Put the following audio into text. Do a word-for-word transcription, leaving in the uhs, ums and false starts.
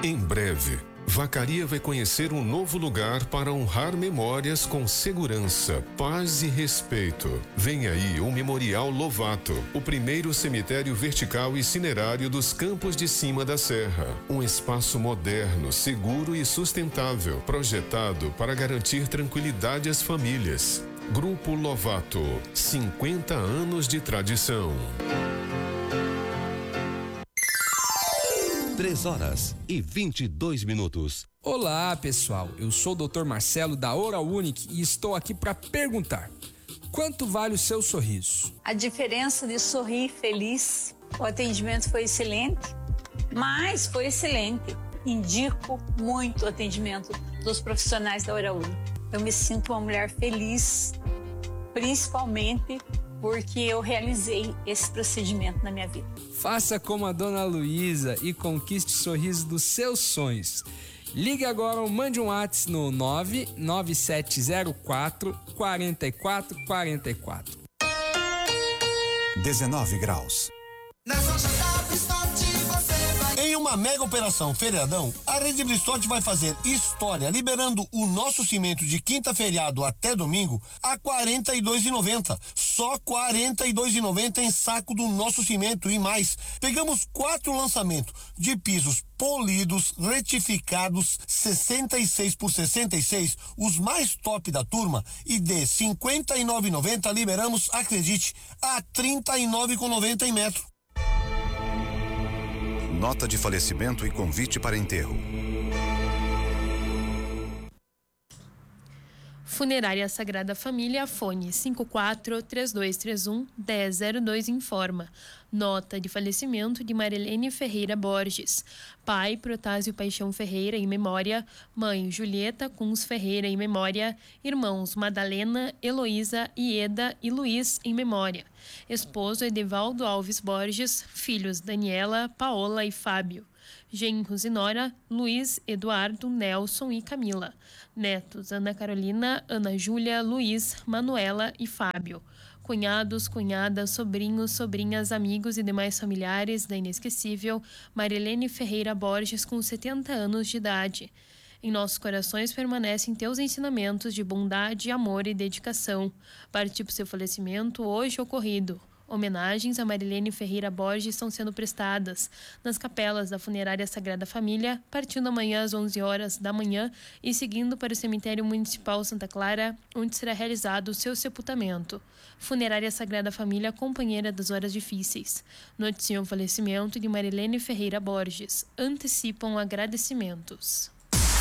Em breve, Vacaria vai conhecer um novo lugar para honrar memórias com segurança, paz e respeito. Vem aí o Memorial Lovato, o primeiro cemitério vertical e cinerário dos Campos de Cima da Serra. Um espaço moderno, seguro e sustentável, projetado para garantir tranquilidade às famílias. Grupo Lovato, cinquenta anos de tradição. Três horas e vinte e dois minutos. Olá, pessoal. Eu sou o doutor Marcelo da Oral Unique e estou aqui para perguntar: quanto vale o seu sorriso? A diferença de sorrir feliz, o atendimento foi excelente, mas foi excelente. Indico muito o atendimento dos profissionais da Oral Unique. Eu me sinto uma mulher feliz, principalmente porque eu realizei esse procedimento na minha vida. Faça como a dona Luísa e conquiste o sorriso dos seus sonhos. Ligue agora ou mande um WhatsApp no nove nove sete zero quatro, quatro quatro quatro quatro. dezenove graus. Em uma mega operação feriadão, a Rede Bristol vai fazer história liberando o nosso cimento de quinta feriado até domingo a quarenta e dois reais e noventa centavos. Só quarenta e dois reais e noventa centavos em saco do nosso cimento e mais. Pegamos quatro lançamentos de pisos polidos, retificados, sessenta e seis por sessenta e seis, os mais top da turma, e de cinquenta e nove reais e noventa centavos liberamos, acredite, a trinta e nove reais e noventa centavos em metro. Nota de falecimento e convite para enterro. Funerária Sagrada Família, fone cinco quatro três dois três um, um zero zero dois informa. Nota de falecimento de Marilene Ferreira Borges. Pai, Protásio Paixão Ferreira, em memória. Mãe, Julieta Kunz Ferreira, em memória. Irmãos, Madalena, Heloísa, Ieda e Luiz, em memória. Esposo, Edevaldo Alves Borges. Filhos, Daniela, Paola e Fábio. Genros e nora, Luiz, Eduardo, Nelson e Camila. Netos, Ana Carolina, Ana Júlia, Luiz, Manuela e Fábio. Cunhados, cunhadas, sobrinhos, sobrinhas, amigos e demais familiares da inesquecível Marilene Ferreira Borges, com setenta anos de idade. Em nossos corações permanecem teus ensinamentos de bondade, amor e dedicação. Partiu para o seu falecimento hoje ocorrido. Homenagens a Marilene Ferreira Borges estão sendo prestadas nas capelas da Funerária Sagrada Família, partindo amanhã às onze horas da manhã e seguindo para o Cemitério Municipal Santa Clara, onde será realizado o seu sepultamento. Funerária Sagrada Família, companheira das horas difíceis. Noticiam o falecimento de Marilene Ferreira Borges. Antecipam agradecimentos.